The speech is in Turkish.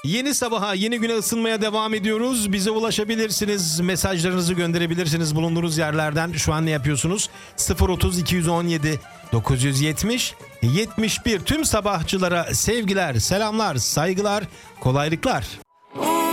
Yeni sabaha, yeni güne ısınmaya devam ediyoruz. Bize ulaşabilirsiniz. Mesajlarınızı gönderebilirsiniz bulunduğunuz yerlerden. Şu an ne yapıyorsunuz? 030 217 970 71. Tüm sabahçılara sevgiler, selamlar, saygılar, kolaylıklar.